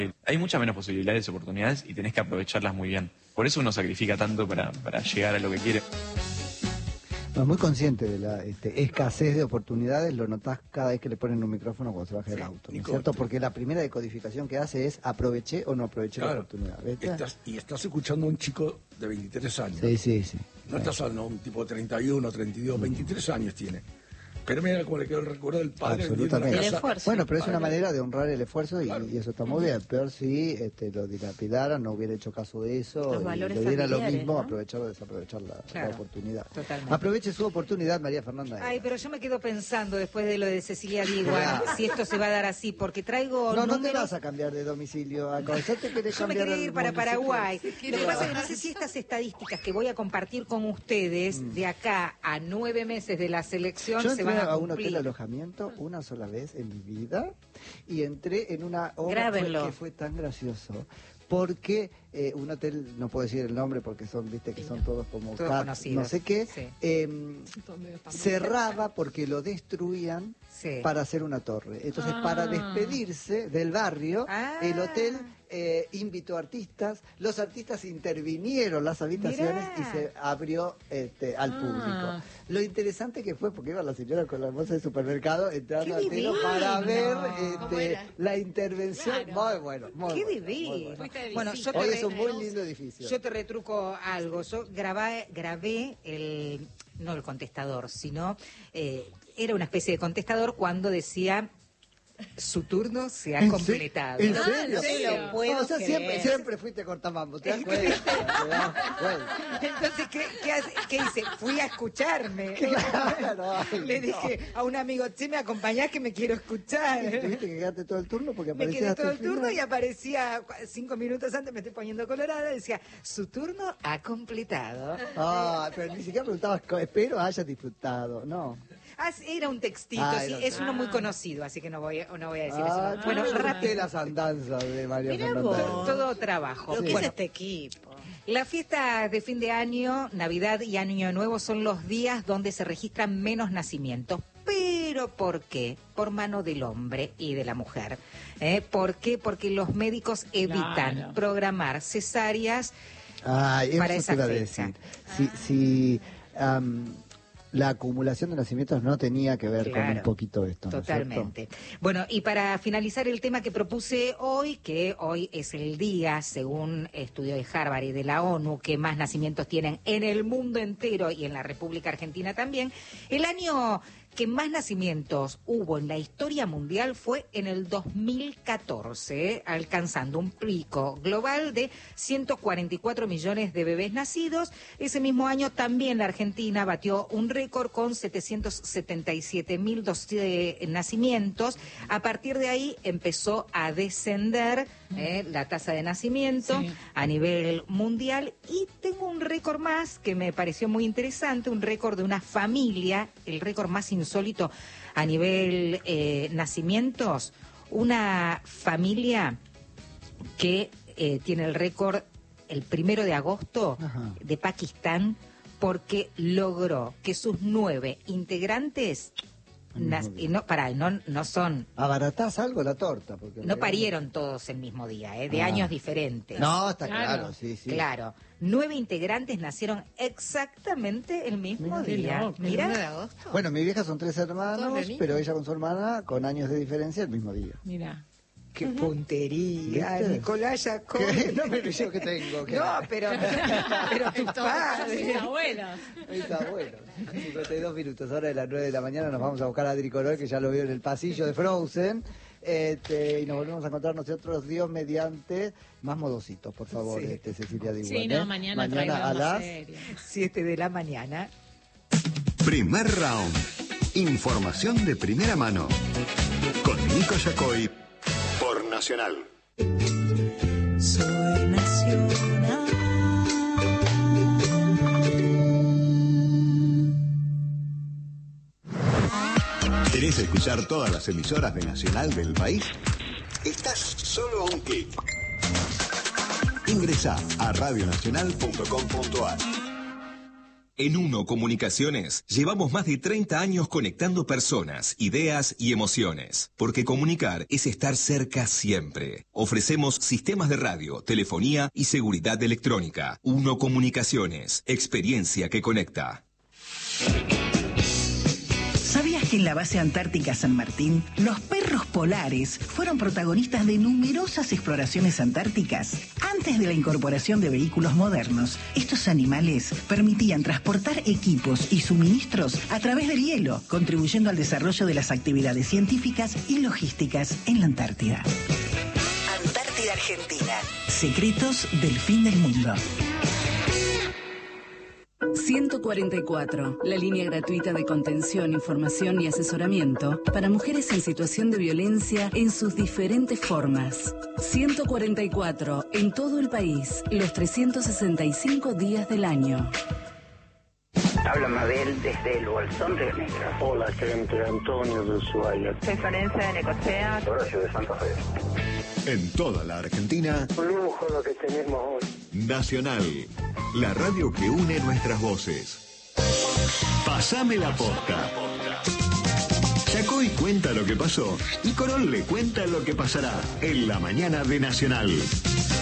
Hay muchas menos posibilidades y oportunidades y tenés que aprovecharlas muy bien. Por eso uno sacrifica tanto para llegar a lo que quiere. No, muy consciente de la escasez de oportunidades, lo notás cada vez que le ponen un micrófono cuando se baja del auto, ¿no es cierto? Porque la primera decodificación que hace es aproveché o no aproveché la oportunidad. Estás escuchando a un chico de 23 años. Sí. No estás hablando a un tipo de 31, 32, 23 años tiene. Pero mira cómo le quedó el recuerdo del padre. Absolutamente. El esfuerzo. Bueno, pero es una manera de honrar el esfuerzo y eso está muy bien. Peor si lo dilapidaran, no hubiera hecho caso de eso, Los valores le diera lo familiares, mismo, ¿no? aprovechar o desaprovechar la oportunidad. Totalmente. Aproveche su oportunidad, María Fernanda. Ay, pero yo me quedo pensando después de lo de Cecilia Diwan, si esto se va a dar así, porque traigo No te números... vas a cambiar de domicilio. Ya te querés Yo me cambiar quería ir para Paraguay. Sí, Lo que pasa es que no sé si estas estadísticas que voy a compartir con ustedes de acá a 9 meses de la selección Yo se entré van a a un hotel cumplir. alojamiento una sola vez en mi vida y entré en una obra que fue tan gracioso porque un hotel, no puedo decir el nombre porque viste que son todos como todos conocidos, no sé qué, sí. cerraba porque lo destruían para hacer una torre. Entonces, para despedirse del barrio, el hotel invitó artistas, los artistas intervinieron las habitaciones y se abrió al público. Lo interesante que fue, porque iba la señora con la bolsa de supermercado entrando al telo para ver la intervención. Muy bueno, muy ¡Qué bueno, divino! muy bueno. Bueno, yo Hoy es un muy lindo edificio. Yo te retruco algo. Yo grabé no el contestador, sino era una especie de contestador cuando decía su turno se ha completado. ¿En serio? No te lo puedo O sea, creer. siempre fuiste cortamambo, ¿te das cuenta? Entonces, ¿qué hice? Fui a escucharme. Claro, Le dije a un amigo, che, ¿me acompañás que me quiero escuchar? ¿Tuviste que quedarte todo el turno? Porque Me aparecías quedé hasta todo el turno final. y aparecía 5 minutos antes, me estoy poniendo colorada, decía, su turno ha completado. Pero ni siquiera preguntabas, espero hayas disfrutado, no. Era un textito, sí, es uno muy conocido, así que no voy a decir eso. Bueno, Bueno, rápido las andanzas de María Fernanda. todo trabajo. Lo que Bueno, es este equipo. las fiestas de fin de año, Navidad y Año Nuevo son los días donde se registran menos nacimientos. ¿Pero por qué? Por mano del hombre y de la mujer. ¿Por qué? Porque los médicos evitan programar cesáreas para Eso esa te iba a fecha. decir. Si la acumulación de nacimientos no tenía que ver con un poquito esto, ¿no es cierto? Totalmente. Bueno, y para finalizar el tema que propuse hoy, que hoy es el día, según estudio de Harvard y de la ONU, que más nacimientos tienen en el mundo entero y en la República Argentina también, el año que más nacimientos hubo en la historia mundial fue en el 2014, alcanzando un pico global de 144 millones de bebés nacidos. Ese mismo año también la Argentina batió un récord con 777.000 nacimientos. A partir de ahí empezó a descender la tasa de nacimiento a nivel mundial. Y tengo un récord más que me pareció muy interesante, un récord de una familia, el récord más insólito a nivel nacimientos, una familia que tiene el récord el 1 de agosto de Pakistán porque logró que sus 9 integrantes no son... ¿Abaratás algo la torta? Porque no parieron todos el mismo día, de años diferentes. No, está claro, sí. Claro, 9 integrantes nacieron exactamente el mismo día. Mira, el 1 de agosto. Bueno, mi vieja son 3 hermanos, pero ella con su hermana con años de diferencia el mismo día. Mira. ¡Qué puntería, ¿Viste? Nicolás Jacobi! No me yo que tengo. No, pero tus padres. Mis abuelos. Está bueno. 52 minutos, ahora de las 9 de la mañana nos vamos a buscar a Adri Corol, que ya lo veo en el pasillo de Frozen. Y nos volvemos a encontrar nosotros, Dios mediante, más modositos, por favor, Cecilia Diwan. Sí, no, mañana a las 7 de la mañana. Primer round. Información de primera mano. Con Nico Yacoy por Nacional. Soy nacional. ¿Querés escuchar todas las emisoras de Nacional del país? Estás solo a un clic. Ingresá a radionacional.com.ar. En Uno Comunicaciones llevamos más de 30 años conectando personas, ideas y emociones. Porque comunicar es estar cerca siempre. Ofrecemos sistemas de radio, telefonía y seguridad electrónica. Uno Comunicaciones, experiencia que conecta. ¿Sabías que en la base antártica San Martín, los perros polares fueron protagonistas de numerosas exploraciones antárticas? Antes de la incorporación de vehículos modernos, estos animales permitían transportar equipos y suministros a través del hielo, contribuyendo al desarrollo de las actividades científicas y logísticas en la Antártida. Antártida Argentina. Secretos del fin del mundo. 144, la línea gratuita de contención, información y asesoramiento para mujeres en situación de violencia en sus diferentes formas. 144, en todo el país, los 365 días del año. Habla Mabel desde el Bolsón Río Negro. Hola, gente, Antonio de Ushuaia. Soy Florencia de Necochea. Horacio de Santa Fe. En toda la Argentina, Un lujo lo que tenemos hoy. Nacional, la radio que une nuestras voces. Pasame la posta. Chacoy cuenta lo que pasó y Corol le cuenta lo que pasará en la mañana de Nacional.